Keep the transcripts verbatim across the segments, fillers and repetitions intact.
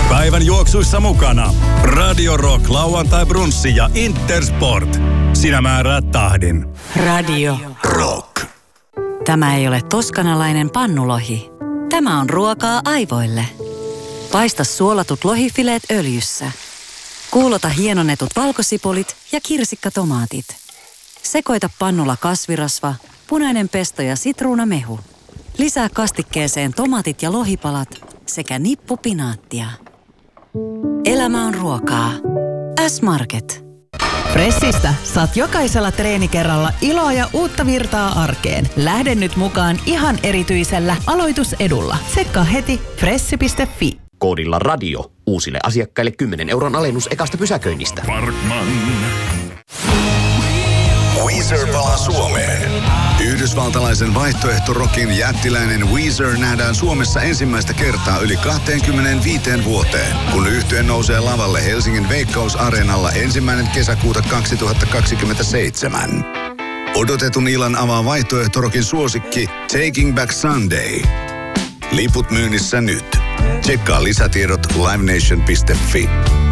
Päivän juoksuissa mukana Radio Rock, lauantai brunssi ja Intersport. Sinä määräät tahdin. Radio Rock. Tämä ei ole toskanalainen pannulohi. Tämä on ruokaa aivoille. Paista suolatut lohifileet öljyssä. Kuulota hienonnetut valkosipulit ja kirsikkatomaatit. Sekoita pannulla kasvirasva, punainen pesto ja sitruunamehu. Lisää kastikkeeseen tomaatit ja lohipalat sekä nippu pinaattia. Elämä on ruokaa. S-Market. Fressistä saat jokaisella treenikerralla iloa ja uutta virtaa arkeen. Lähde nyt mukaan ihan erityisellä aloitusedulla. Tsekkaa heti fressi piste fi. Koodilla radio. Uusille asiakkaille kymmenen euron alennus ekasta pysäköinnistä. Parkman. Weezer palaa Suomeen. Yhdysvaltalaisen vaihtoehtorokin jättiläinen Weezer nähdään Suomessa ensimmäistä kertaa yli kaksikymmentäviisi vuoteen, kun yhtye nousee lavalle Helsingin Veikkaus-areenalla ensimmäinen kesäkuuta kaksituhattakaksikymmentäseitsemän. Odotetun illan avaa vaihtoehtorokin suosikki Taking Back Sunday. Liput myynnissä nyt. Tsekkaa lisätiedot livenation piste fi.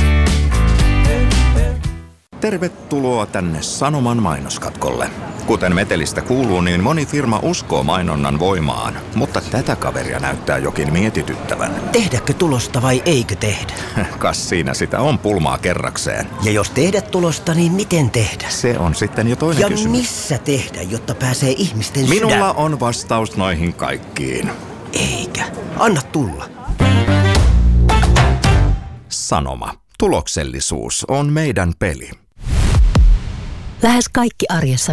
Tervetuloa tänne Sanoman mainoskatkolle. Kuten metelistä kuuluu, niin moni firma uskoo mainonnan voimaan, mutta tätä kaveria näyttää jokin mietityttävän. Tehdäkö tulosta vai eikö tehdä? Kas siinä sitä on pulmaa kerrakseen. Ja jos tehdä tulosta, niin miten tehdä? Se on sitten jo toinen ja kysymys. Ja missä tehdä, jotta pääsee ihmisten sydän? Minulla on vastaus noihin kaikkiin. Eikä. Anna tulla. Sanoma. Tuloksellisuus on meidän peli. Lähes kaikki arjessa